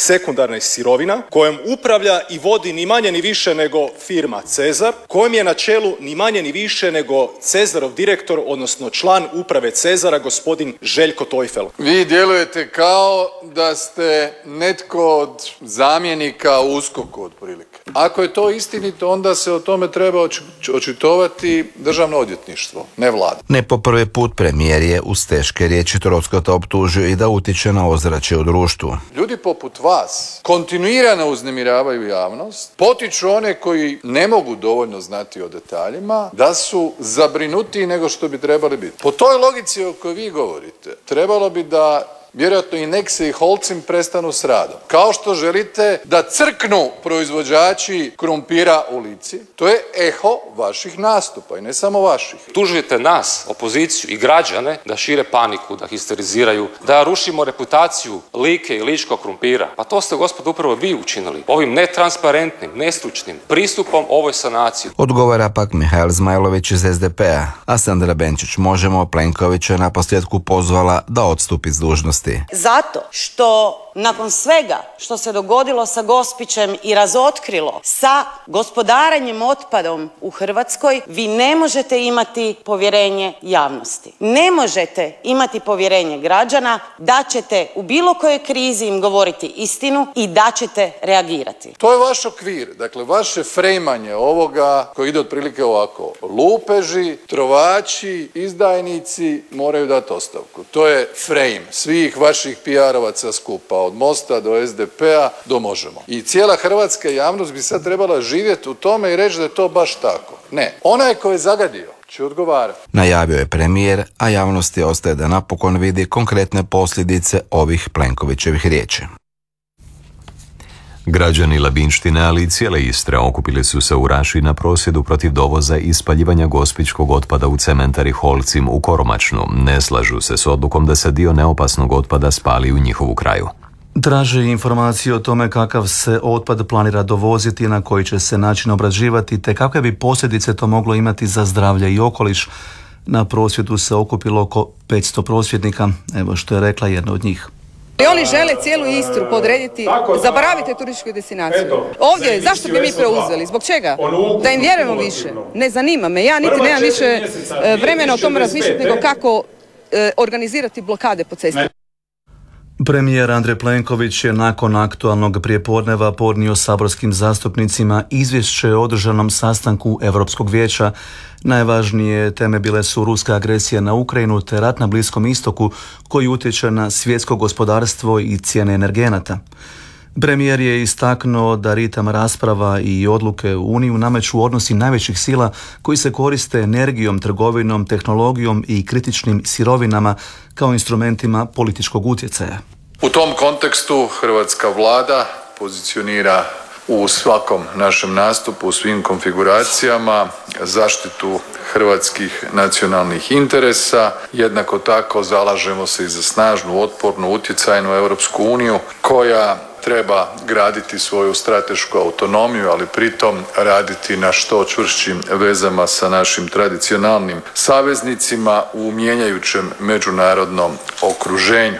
sekundarna sirovina, kojom upravlja i vodi ni manje ni više nego firma Cezar, kojem je na čelu ni manje ni više nego Cezarov direktor, odnosno član uprave Cezara, gospodin Željko Tojfel. Vi djelujete kao da ste netko od zamjenika u USKOK-u otprilike. Ako je to istinito, onda se o tome treba očitovati Državno odvjetništvo, ne Vlada. Ne po prvi put premijer je uz teške riječi Trockota optužio i da utječe na ozračje u društvu. Ljudi poput vas kontinuirano uznemiravaju javnost, potiču one koji ne mogu dovoljno znati o detaljima, da su zabrinutiji nego što bi trebali biti. Po toj logici o kojoj vi govorite, trebalo bi da vjerojatno i Nexe i Holcim prestanu s radom. Kao što želite da crknu proizvođači krumpira u Lici, to je eho vaših nastupa i ne samo vaših. Tužite nas, opoziciju i građane da šire paniku, da histeriziraju, da rušimo reputaciju Like i ličkog krumpira. Pa to ste, gospodo, upravo vi učinili. Ovim netransparentnim, nestručnim pristupom ovoj sanaciji. Odgovara pak Mihael Zmajlović iz SDP-a, a Sandra Benčić Možemo Plenkovića naposljetku pozvala da odstupi s dužnosti. Zato što nakon svega što se dogodilo sa Gospićem i razotkrilo sa gospodarenjem otpadom u Hrvatskoj, vi ne možete imati povjerenje javnosti. Ne možete imati povjerenje građana da ćete u bilo kojoj krizi im govoriti istinu i da ćete reagirati. To je vaš okvir, dakle vaše frejmanje ovoga koji ide otprilike ovako. Lupeži, trovači, izdajnici moraju dati ostavku. To je frame svih vaših PR-ovaca skupa, od Mosta do SDP-a do Možemo. I cijela hrvatska javnost bi sad trebala živjeti u tome i reći da je to baš tako. Ne, onaj ko je zagadio će odgovarati. Najavio je premijer, a javnosti ostaje da napokon vidi konkretne posljedice ovih Plenkovićevih riječi. Građani Labinštine, ali i cijele Istre okupili su se u Raši na prosvjedu protiv dovoza i spaljivanja gospićkog otpada u cementari Holcim u Koromačnu. Ne slažu se s odlukom da se dio neopasnog otpada spali u njihovu kraju. Traže informacije o tome kakav se otpad planira dovoziti, na koji će se način obrađivati, te kakve bi posljedice to moglo imati za zdravlje i okoliš. Na prosvjedu se okupilo oko 500 prosvjednika, evo što je rekla jedna od njih. I oni žele cijelu Istru podrediti, zaboravite turističku destinaciju. Ovdje, zašto bi mi preuzeli? Zbog čega? Da im vjerujemo više. Ne zanima me, ja niti nemam više vremena o tome razmišljati nego kako organizirati blokade po cesti. Premijer Andrej Plenković je nakon aktualnog prijepodneva podnio saborskim zastupnicima izvješće o održanom sastanku Europskog vijeća. Najvažnije teme bile su ruska agresija na Ukrajinu te rat na Bliskom istoku koji utječe na svjetsko gospodarstvo i cijene energenata. Premijer je istaknuo da ritam rasprava i odluke u Uniju nameću odnosi najvećih sila koji se koriste energijom, trgovinom, tehnologijom i kritičnim sirovinama kao instrumentima političkog utjecaja. U tom kontekstu hrvatska vlada pozicionira u svakom našem nastupu, u svim konfiguracijama, zaštitu hrvatskih nacionalnih interesa. Jednako tako zalažemo se i za snažnu, otpornu, utjecajnu Europsku uniju koja treba graditi svoju stratešku autonomiju, ali pritom raditi na što čvršćim vezama sa našim tradicionalnim saveznicima u mijenjajućem međunarodnom okruženju.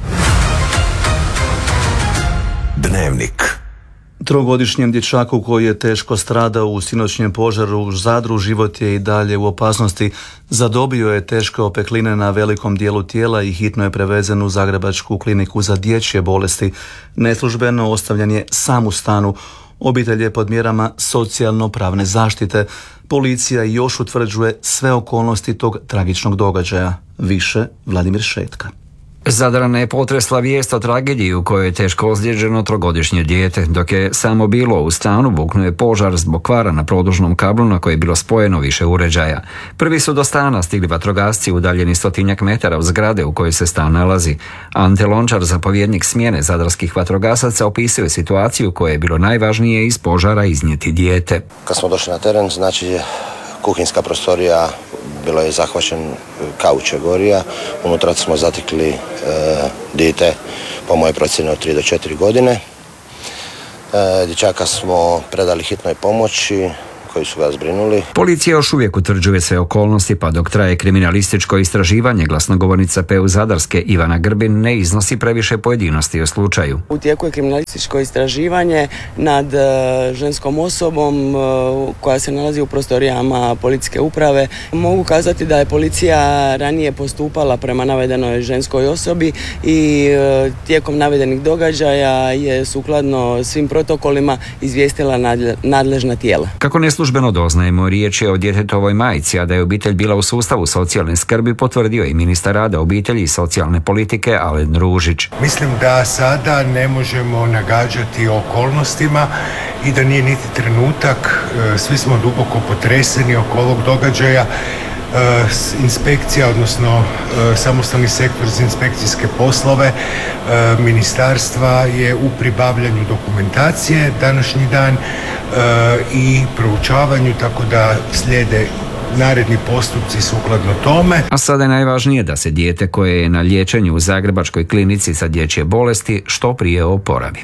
Dnevnik. Trogodišnjem dječaku koji je teško stradao u sinoćnjem požaru u Zadru život je i dalje u opasnosti. Zadobio je teške opekline na velikom dijelu tijela i hitno je prevezen u Zagrebačku kliniku za dječje bolesti. Neslužbeno ostavljen je sam u stanu. Obitelj je pod mjerama socijalno-pravne zaštite. Policija još utvrđuje sve okolnosti tog tragičnog događaja. Više Vladimir Šetka. Zadrana je potresla vijest o tragediji u kojoj je teško ozlijeđeno trogodišnje dijete. Dok je samo bilo u stanu, buknuo je požar zbog kvara na produžnom kablu na koje je bilo spojeno više uređaja. Prvi su do stana stigli vatrogasci udaljeni 100 metara od zgrade u kojoj se stan nalazi. Ante Lončar, zapovjednik smjene zadarskih vatrogasaca, opisuje situaciju koja je bilo najvažnije iz požara iznijeti dijete. Kad smo došli na teren, znači kuhinjska prostorija, bilo je zahvaćen kauč je gorija, unutra smo zatekli dijete po mojoj procjeni od 3 do 4 godine. Dječaka smo predali hitnoj pomoći koji su ga zbrinuli. Policija još uvijek utvrđuje sve okolnosti, pa dok traje kriminalističko istraživanje, glasnogovornica PU Zadarske Ivana Grbin ne iznosi previše pojedinosti o slučaju. U tijeku je kriminalističko istraživanje nad ženskom osobom koja se nalazi u prostorijama policijske uprave. Mogu kazati da je policija ranije postupala prema navedenoj ženskoj osobi i tijekom navedenih događaja je sukladno svim protokolima izvijestila nadležna tijela. Kako neslužbeno doznajemo, riječ je o djetetovoj majci, a da je obitelj bila u sustavu socijalne skrbi potvrdio i ministar rada, obitelji i socijalne politike Alen Ružić. Mislim da sada ne možemo nagađati okolnostima i da nije niti trenutak. Svi smo duboko potreseni oko ovog događaja. Inspekcija, odnosno samostalni sektor za inspekcijske poslove ministarstva je u pribavljanju dokumentacije današnji dan i proučavanju, tako da slijede naredni postupci sukladno tome. A sada je najvažnije da se dijete koje je na liječenju u Zagrebačkoj klinici za dječje bolesti što prije oporavi.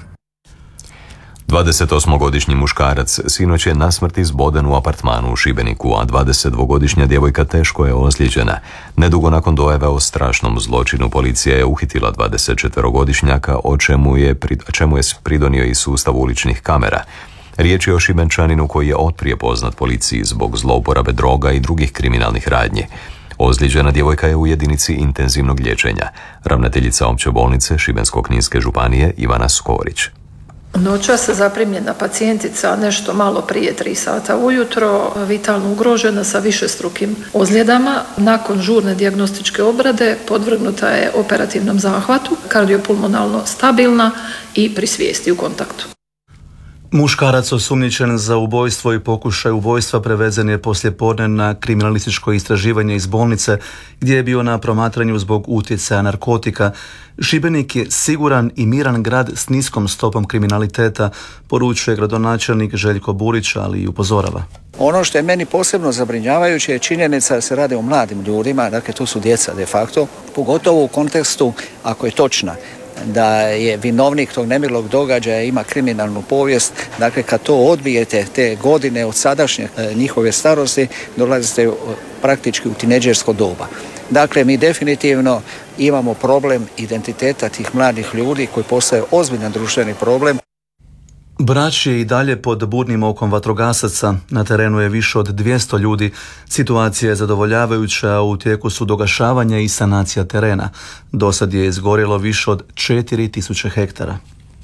28-godišnji muškarac sinoć je nasmrt izboden u apartmanu u Šibeniku, a 22-godišnja djevojka teško je ozlijeđena. Nedugo nakon dojave o strašnom zločinu policija je uhitila 24-godišnjaka, čemu je pridonio i sustav uličnih kamera. Riječ je o Šibenčaninu koji je otprije poznat policiji zbog zlouporabe droga i drugih kriminalnih radnji. Ozlijeđena djevojka je u jedinici intenzivnog liječenja. Ravnateljica opće bolnice Šibensko-kninske županije Ivana Skorić. Noćas zaprimljena pacijentica nešto malo prije 3 sata ujutro, vitalno ugrožena sa višestrukim ozljedama. Nakon žurne dijagnostičke obrade podvrgnuta je operativnom zahvatu, kardiopulmonalno stabilna i pri svijesti u kontaktu. Muškarac osumnjičen za ubojstvo i pokušaj ubojstva prevezen je poslijepodne na kriminalističko istraživanje iz bolnice gdje je bio na promatranju zbog utjecaja narkotika. Šibenik je siguran i miran grad s niskom stopom kriminaliteta, poručuje gradonačelnik Željko Burić, ali i upozorava. Ono što je meni posebno zabrinjavajuće je činjenica da se radi o mladim ljudima, dakle to su djeca de facto, pogotovo u kontekstu ako je točna da je vinovnik tog nemilog događaja ima kriminalnu povijest, dakle kad to odbijete te godine od sadašnje njihove starosti, dolazite praktički u tinejdžersko doba. Dakle, mi definitivno imamo problem identiteta tih mladih ljudi koji postaje ozbiljan društveni problem. Brač je i dalje pod budnim okom vatrogasaca. Na terenu je više od 200 ljudi. Situacija je zadovoljavajuća, a u tijeku su dogašavanja i sanacija terena. Dosad je izgorjelo više od 4000 hektara.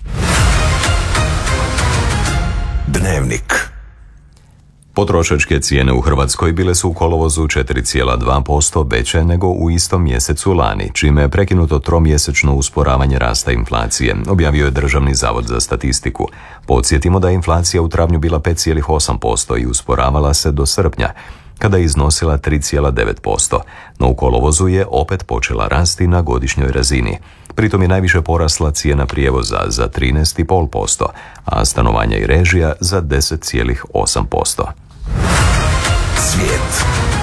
Dnevnik. Potrošačke cijene u Hrvatskoj bile su u kolovozu 4,2% veće nego u istom mjesecu lani, čime je prekinuto tromjesečno usporavanje rasta inflacije, objavio je Državni zavod za statistiku. Podsjetimo da je inflacija u travnju bila 5,8% i usporavala se do srpnja, kada je iznosila 3,9%, no u kolovozu je opet počela rasti na godišnjoj razini. Pritom je najviše porasla cijena prijevoza za 13,5%, a stanovanja i režija za 10,8%. Svijet.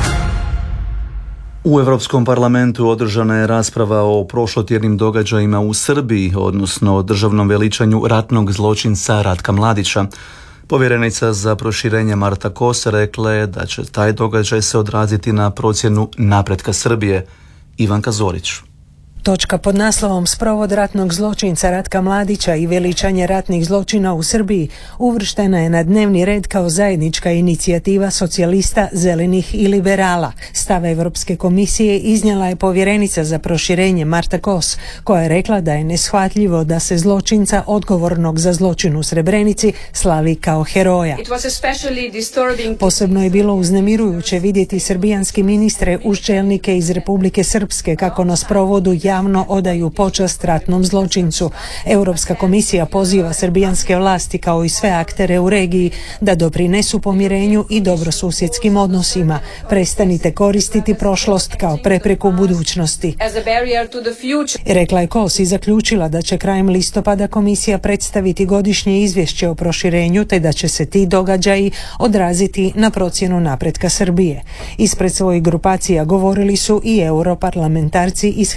U Europskom parlamentu održana je rasprava o prošlotjednim događajima u Srbiji, odnosno o državnom veličanju ratnog zločinca Ratka Mladića. Povjerenica za proširenje Marta Kos rekla je da će taj događaj se odraziti na procjenu napretka Srbije. Ivanka Zorić. Točka pod naslovom Sprovod ratnog zločinca Ratka Mladića i veličanje ratnih zločina u Srbiji uvrštena je na dnevni red kao zajednička inicijativa socijalista, zelenih i liberala. Stav Europske komisije iznijela je povjerenica za proširenje Marta Kos, koja je rekla da je neshvatljivo da se zločinca odgovornog za zločin u Srebrenici slavi kao heroja. Posebno je bilo uznemirujuće vidjeti srbijanski ministre uz čelnike iz Republike Srpske kako na sprovodu javno odaju počast ratnom zločincu. Europska komisija poziva srbijanske vlasti kao i sve aktere u regiji da doprinesu pomirenju i dobrosusjedskim odnosima. Prestanite koristiti prošlost kao prepreku budućnosti. Rekla je Kos i zaključila da će krajem listopada komisija predstaviti godišnje izvješće o proširenju te da će se ti događaji odraziti na procjenu napretka Srbije. Ispred svojih grupacija govorili su i europarlamentarci iz Hrvatske.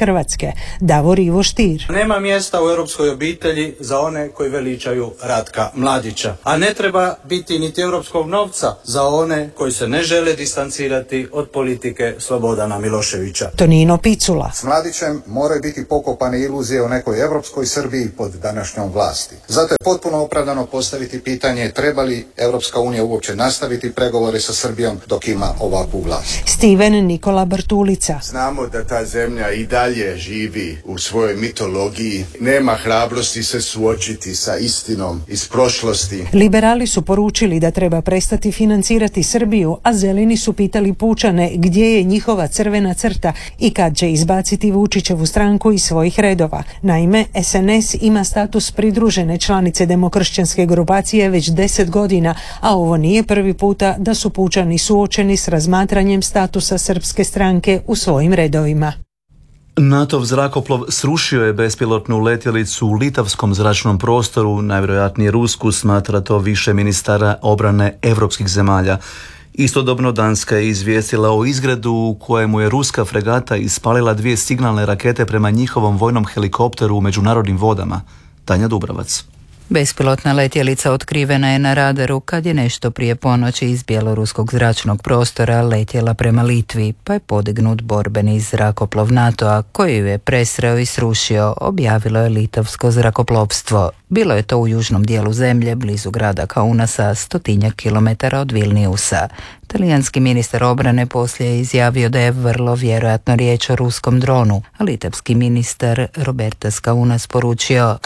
politike. Davor Ivo Stier. Nema mjesta u europskoj obitelji za one koji veličaju Ratka Mladića, a ne treba biti niti europskog novca za one koji se ne žele distancirati od politike Slobodana Miloševića. Tonino Picula. S Mladićem moraju biti pokopane iluzije o nekoj europskoj Srbiji pod današnjom vlasti. Zato je potpuno opravdano postaviti pitanje treba li Europska unija uopće nastaviti pregovore sa Srbijom dok ima ovakvu vlast. Steven Nikola Bartulica. Znamo da ta zemlja i dalje živi u svojoj mitologiji, nema hrabrosti se suočiti sa istinom iz prošlosti. Liberali su poručili da treba prestati financirati Srbiju, a zeleni su pitali pučane gdje je njihova crvena crta i kad će izbaciti Vučićevu stranku iz svojih redova. Naime, SNS ima status pridružene članice demokršćanske grupacije već 10 godina, a ovo nije prvi puta da su pučani suočeni s razmatranjem statusa srpske stranke u svojim redovima. NATO-v zrakoplov srušio je bespilotnu letjelicu u litavskom zračnom prostoru, najvjerojatnije rusku, smatra to više ministara obrane europskih zemalja. Istodobno Danska je izvijestila o izgredu u kojemu je ruska fregata ispalila 2 signalne rakete prema njihovom vojnom helikopteru u međunarodnim vodama. Tanja Dubravac. Bespilotna letjelica otkrivena je na radaru kad je nešto prije ponoći iz bjeloruskog zračnog prostora letjela prema Litvi, pa je podignut borbeni zrakoplov NATO-a koji ju je presreo i srušio, objavilo je litavsko zrakoplovstvo. Bilo je to u južnom dijelu zemlje, blizu grada Kaunasa, 100 kilometara od Vilniusa. Talijanski ministar obrane poslije je izjavio da je vrlo vjerojatno riječ o ruskom dronu, a litavski ministar Robertas Kaunas poručio: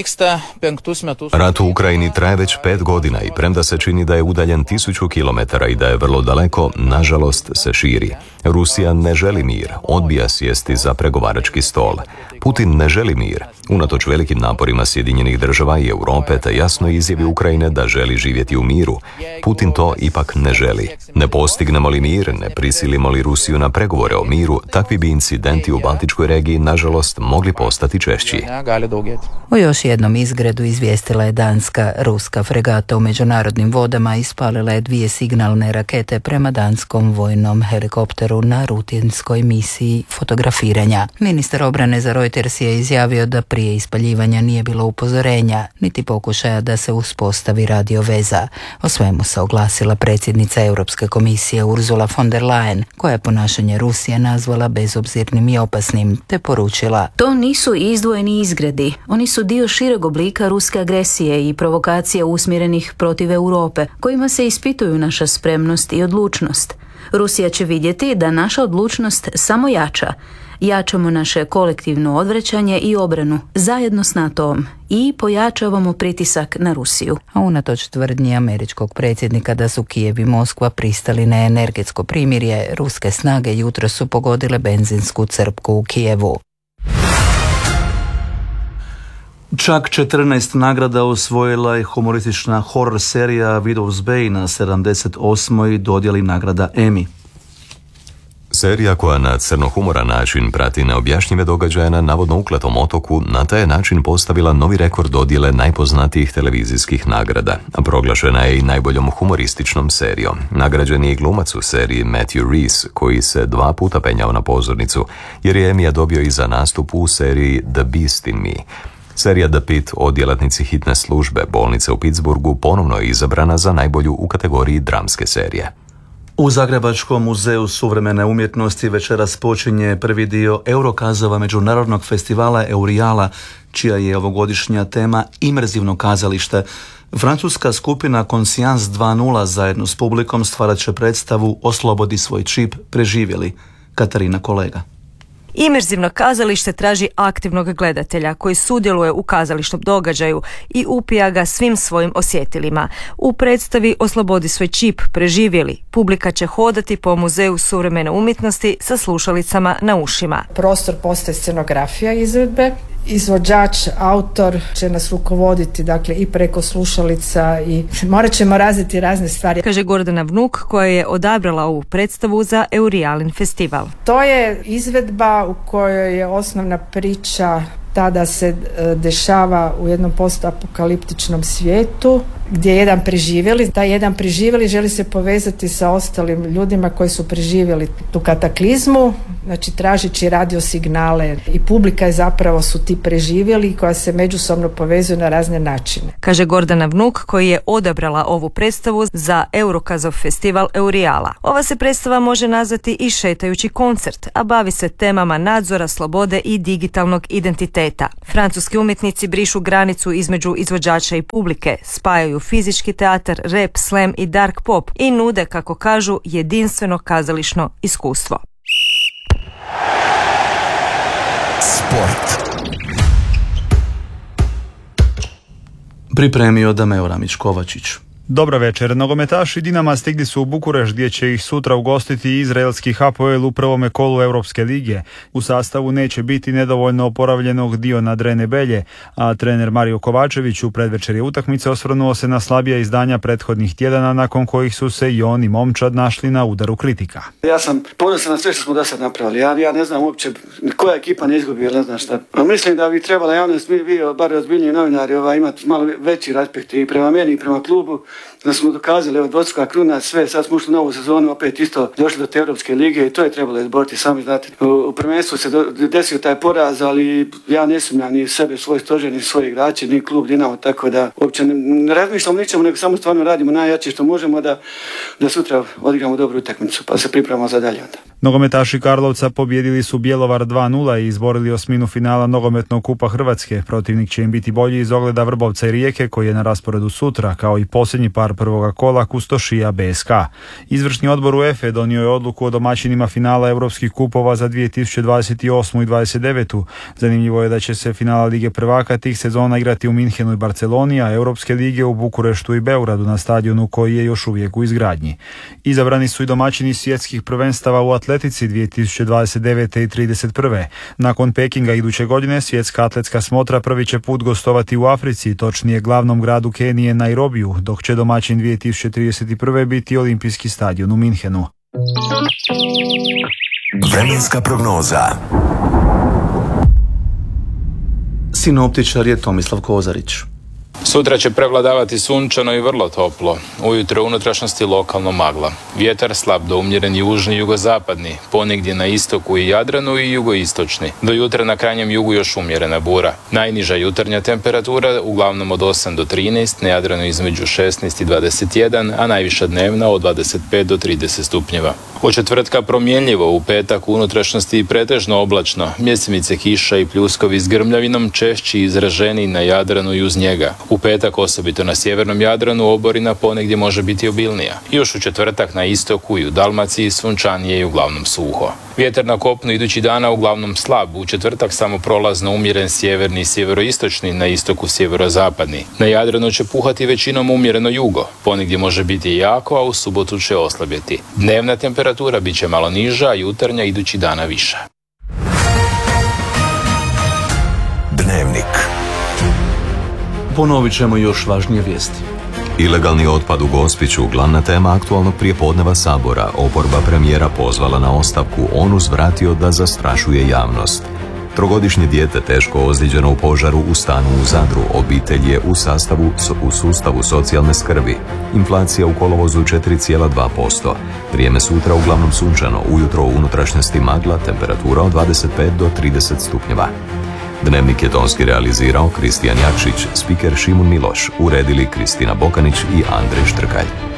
Rat u Ukrajini traje već 5 godina i premda se čini da je udaljen 1000 kilometara i da je vrlo daleko, nažalost se širi. Rusija ne želi mir, odbija sjesti za pregovarački stol. Putin ne želi mir. Unatoč velikim naporima Sjedinjenih država i Europe te jasno izjavi Ukrajine da želi živjeti u miru, Putin to ipak ne želi. Ne postignemo li mir, ne prisilimo li Rusiju na pregovore o miru, takvi bi incidenti u Baltičkoj regiji nažalost mogli postati češći. O još jednom izgredu izvijestila je Danska. Ruska fregata u međunarodnim vodama ispalila je 2 signalne rakete prema danskom vojnom helikopteru na rutinskoj misiji fotografiranja. Ministar obrane za Reuters je izjavio da prije ispaljivanja nije bilo upozorenja, niti pokušaja da se uspostavi radio veza. O svemu se oglasila predsjednica Europske komisije Ursula von der Leyen, koja je ponašanje Rusije nazvala bezobzirnim i opasnim, te poručila: To nisu izdvojeni izgredi, oni su dio šireg oblika ruske agresije i provokacija usmjerenih protiv Europe, kojima se ispituju naša spremnost i odlučnost. Rusija će vidjeti da naša odlučnost samo jača. Jačamo naše kolektivno odvraćanje i obranu zajedno s NATO-om i pojačavamo pritisak na Rusiju. A unatoč tvrdnji američkog predsjednika da su Kijev i Moskva pristali na energetsko primirje, ruske snage jutros su pogodile benzinsku crpku u Kijevu. Čak 14 nagrada osvojila je humoristična horror serija Widow's Bay na 78. dodjeli nagrada Emmy. Serija koja na crnohumoran način prati neobjašnjive događaje na navodno ukletom otoku na taj način postavila novi rekord dodjele najpoznatijih televizijskih nagrada, a proglašena je i najboljom humorističnom serijom. Nagrađen je i glumac u seriji Matthew Rhys, koji se 2 puta penjao na pozornicu, jer je Emmy dobio i za nastup u seriji The Beast in Me. Serija The Pit o djelatnici hitne službe bolnice u Pittsburghu ponovno je izabrana za najbolju u kategoriji dramske serije. U Zagrebačkom muzeju suvremene umjetnosti večeras počinje prvi dio Eurokazova međunarodnog festivala Eurijala, čija je ovogodišnja tema imerzivno kazalište. Francuska skupina Conscience 2.0 zajedno s publikom stvarat će predstavu Oslobodi svoj čip, preživjeli. Katarina Kolega. Imerzivno kazalište traži aktivnog gledatelja koji sudjeluje u kazališnom događaju i upija ga svim svojim osjetilima. U predstavi Oslobodi svoj čip, preživjeli, publika će hodati po muzeju suvremene umjetnosti sa slušalicama na ušima. Prostor postaje scenografija izvedbe. Izvođač, autor će nas rukovoditi, dakle, i preko slušalica i morat ćemo razviti razne stvari. Kaže Gordana Vnuk, koja je odabrala ovu predstavu za Eurijalin festival. To je izvedba u kojoj je osnovna priča tada se dešava u jednom postapokaliptičnom svijetu gdje je jedan preživjeli. Taj jedan preživjeli želi se povezati sa ostalim ljudima koji su preživjeli tu kataklizmu, znači tražeći radio signale i publika je zapravo su ti preživjeli koja se međusobno povezuju na razne načine. Kaže Gordana Vnuk koji je odabrala ovu predstavu za Eurokazov festival Eurijala. Ova se predstava može nazvati i šetajući koncert, a bavi se temama nadzora, slobode i digitalnog identiteta. Francuski umjetnici brišu granicu između izvođača i publike, spajaju fizički teatar, rap, slam i dark pop i nude, kako kažu, jedinstveno kazališno iskustvo. Sport. Pripremio Dameo Ramić-Kovačić. Dobro večer. Nogometaši Dinama stigli su u Bukurešt gdje će ih sutra ugostiti izraelski Hapoel u prvome kolu Europske lige. U sastavu neće biti nedovoljno oporavljenog Diona Drene Belje, a trener Mario Kovačević u predvečerje utakmice osvrnuo se na slabija izdanja prethodnih tjedana nakon kojih su se i on i momčad našli na udaru kritika. Ja sam ponosan na sve što smo do sad napravili. Ja ne znam uopće koja ekipa ne izgubi, ne znam šta. Mislim da bi trebala javnost, vi bar ozbiljniji novinari, imati malo veći respekt i prema meni i prema klubu. Da smo dokazali, dvostruka kruna, sve, sad smo ušli u novu sezonu, opet isto došli do te Europske lige i to je trebalo izboriti, sami znate. U prvenstvu se desio taj poraz, ali ja ne sumnjam ni sebe, svoj stožer, ni svoje igrače, ni klub Dinamo, tako da uopće ne razmišljamo ničemu, nego samo stvarno radimo najjače što možemo da sutra odigramo dobru utakmicu, pa se pripremamo za dalje onda. Nogometaši Karlovca pobjedili su Bjelovar 2-0 i izborili osminu finala nogometnog kupa Hrvatske. Protivnik će im biti bolji iz ogleda Vrbovca i Rijeke koji je na rasporedu sutra, kao i posljednji par prvoga kola Kustošija BSK. Izvršni odbor UEFA donio je odluku o domaćinima finala europskih kupova za 2028. i 2029. Zanimljivo je da će se finala Lige prvaka tih sezona igrati u Minhenu i Barceloni, a Europske lige u Bukureštu i Beogradu na stadionu koji je još uvijek u izgradnji. Izabrani su i domaćini svjetskih prvenstava u atletici 2029. i 31. Nakon Pekinga iduće godine svjetska atletska smotra prvi će put gostovati u Africi, točnije glavnom gradu Kenije Nairobiju, dok će domaćin 2031. biti olimpijski stadion u Minhenu. Vremenska prognoza. Sinoptičar je Tomislav Kozarić. Sutra će prevladavati sunčano i vrlo toplo. Ujutro u unutrašnjosti lokalno magla. Vjetar slab do umjeren južni i jugozapadni, ponegdje na istoku i Jadranu i jugoistočni. Do jutra na krajnjem jugu još umjerena bura. Najniža jutarnja temperatura uglavnom od 8 do 13, na Jadranu između 16 i 21, a najviša dnevna od 25 do 30 stupnjeva. Od četvrtka promjenljivo, u petak u unutrašnjosti i pretežno oblačno. Mjesimice kiša i pljuskovi s grmljavinom češći i izraženiji na Jadranu i uz njega. U petak osobito na sjevernom Jadranu oborina ponegdje može biti obilnija. Još u četvrtak na istoku i u Dalmaciji sunčanije i uglavnom suho. Vjetar na kopnu idući dana uglavnom slab, u četvrtak samo prolazno umjeren sjeverni i sjeveroistočni, na istoku sjeverozapadni. Na Jadranu će puhati većinom umjereno jugo, ponegdje može biti jako, a u subotu će oslabjeti. Dnevna temperatura bit će malo niža, a jutarnja idući dana viša. Dnevnik. Ponovit ćemo još važnije vijesti. Ilegalni otpad u Gospiću, glavna tema aktualnog prijepodneva Sabora. Oporba premijera pozvala na ostavku, on uzvratio da zastrašuje javnost. Trogodišnje dijete teško ozlijeđeno u požaru u stanu u Zadru. Obitelj je u sustavu socijalne skrbi. Inflacija u kolovozu 4,2%. Vrijeme sutra uglavnom sunčano, ujutro u unutrašnjosti magla, temperatura od 25 do 30 stupnjeva. Dnevnik je tonski realizirao Kristijan Jakšić, spiker Šimun Miloš, uredili Kristina Bokanić i Andrej Štrkalj.